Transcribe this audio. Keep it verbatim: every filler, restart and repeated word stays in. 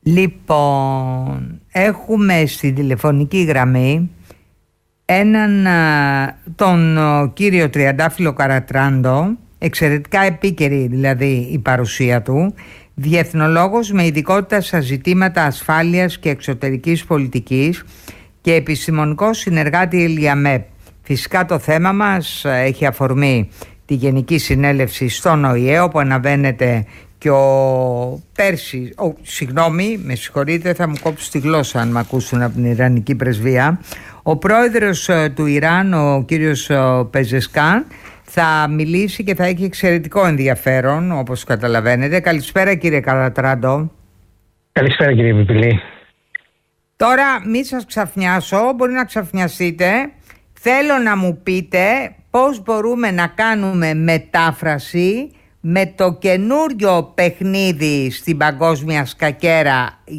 Λοιπόν, έχουμε στη τηλεφωνική γραμμή έναν τον κύριο Τριαντάφυλλο Καρατράντο, εξαιρετικά επίκαιρη δηλαδή η παρουσία του, διεθνολόγος με ειδικότητα στα ζητήματα ασφάλειας και εξωτερικής πολιτικής και επιστημονικό συνεργάτη ΕΛΙΑΜΕΠ. Φυσικά το θέμα μας έχει αφορμή τη Γενική Συνέλευση στον ΟΗΕ, όπου αναβαίνεται και ο πέρσι, ο, συγγνώμη, με συγχωρείτε, θα μου κόψει τη γλώσσα αν με ακούσουν από την Ιρανική πρεσβεία. Ο πρόεδρος του Ιράν, ο κύριος Πεζεσκάν, θα μιλήσει και θα έχει εξαιρετικό ενδιαφέρον, όπως καταλαβαίνετε. Καλησπέρα κύριε Καρατράντο. Καλησπέρα κύριε Πιπηλή. Τώρα μη σας ξαφνιάσω, μπορεί να ξαφνιαστείτε. Θέλω να μου πείτε πώς μπορούμε να κάνουμε μετάφραση με το καινούριο παιχνίδι στην παγκόσμια σκακέρα